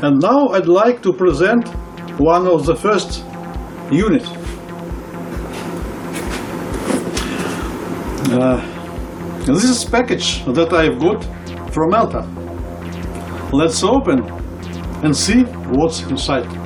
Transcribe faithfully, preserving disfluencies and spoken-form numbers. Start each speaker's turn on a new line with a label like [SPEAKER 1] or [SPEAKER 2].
[SPEAKER 1] And now I'd like to present one of the first units. Uh, this is package that I've got from Elta. Let's open and see what's inside.